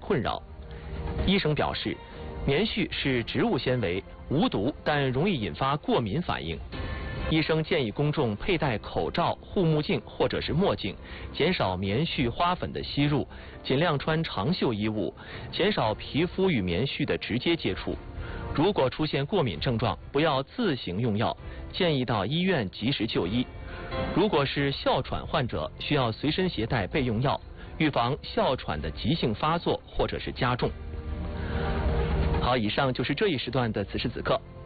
困扰。医生表示，棉絮是植物纤维，无毒，但容易引发过敏反应。医生建议公众佩戴口罩、护目镜或者是墨镜，减少棉絮花粉的吸入，尽量穿长袖衣物，减少皮肤与棉絮的直接接触。如果出现过敏症状，不要自行用药，建议到医院及时就医。如果是哮喘患者，需要随身携带备用药，预防哮喘的急性发作或者是加重。好，以上就是这一时段的此时此刻。